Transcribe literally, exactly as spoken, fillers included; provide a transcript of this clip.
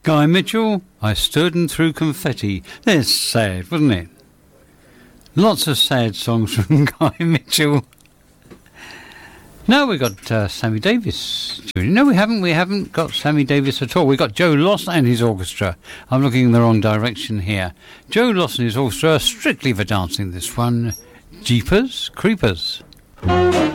Guy Mitchell, I stood and threw confetti. There's sad, wasn't it? Lots of sad songs from Guy Mitchell. Now we've got uh, Sammy Davis. No, we haven't. We haven't got Sammy Davis at all. We've got Joe Loss and his orchestra. I'm looking in the wrong direction here. Joe Loss and his orchestra, strictly for dancing this one. Jeepers Creepers.